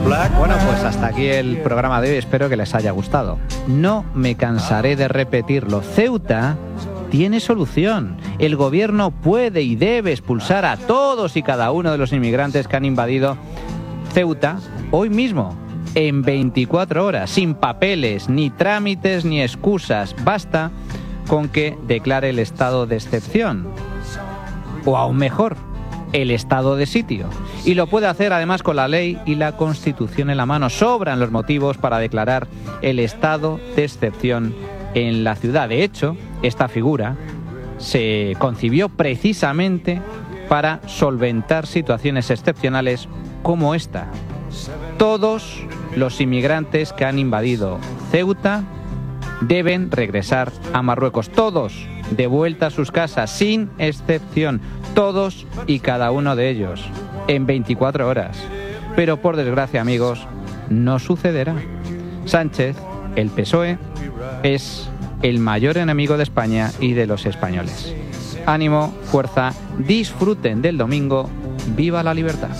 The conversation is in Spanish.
Bueno, pues hasta aquí el programa de hoy. Espero que les haya gustado. No me cansaré de repetirlo. Ceuta tiene solución. El gobierno puede y debe expulsar a todos y cada uno de los inmigrantes que han invadido Ceuta hoy mismo, en 24 horas, sin papeles, ni trámites, ni excusas. Basta con que declare el estado de excepción. O aún mejor, el estado de sitio. Y lo puede hacer además con la ley y la Constitución en la mano. Sobran los motivos para declarar el estado de excepción en la ciudad. De hecho, esta figura se concibió precisamente para solventar situaciones excepcionales como esta. Todos los inmigrantes que han invadido Ceuta deben regresar a Marruecos. Todos de vuelta a sus casas, sin excepción. Todos y cada uno de ellos, en 24 horas. Pero por desgracia, amigos, no sucederá. Sánchez, el PSOE, es el mayor enemigo de España y de los españoles. Ánimo, fuerza, disfruten del domingo. ¡Viva la libertad!